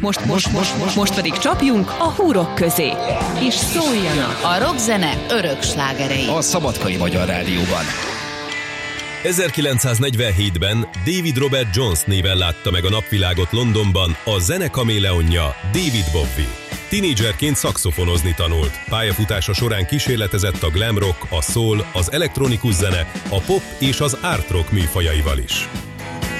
Most pedig csapjunk a húrok közé, és szóljanak a rockzene örök slágerei a Szabadkai Magyar Rádióban. 1947-ben David Robert Jones néven látta meg a napvilágot Londonban a zene kaméleonja David Bowie. Tinédzserként szaxofonozni tanult, pályafutása során kísérletezett a glam rock, a soul, az elektronikus zene, a pop és az art rock műfajaival is.